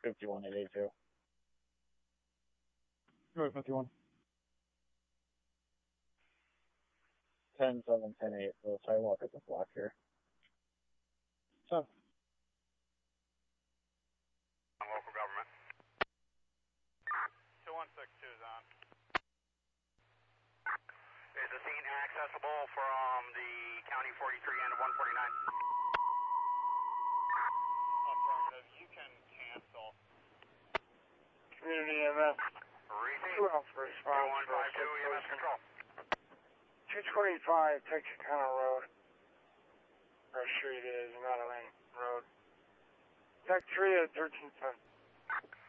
5182. Go ahead, 51. 10, 7, 10, 8. So sidewalk is a block here. So. Local government. 2162 is on. Is the scene accessible from the County 43 and 149? Affirmative. You can cancel. Community EMS. Receive. 2 Alpha response. 2152 EMS control. 225 Texarkana Road. Or street is Madeline Road. Tech 3 at 1310.